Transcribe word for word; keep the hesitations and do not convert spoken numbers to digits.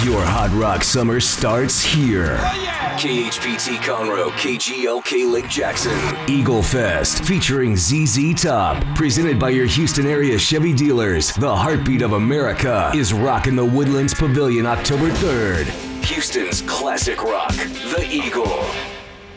Your hot rock summer starts here. Oh, yeah. K H P T Conroe, K G L K Lake Jackson. Eagle Fest featuring Z Z Top. Presented by your Houston area Chevy dealers. The heartbeat of America is rocking the Woodlands Pavilion October third. Houston's classic rock, The Eagle.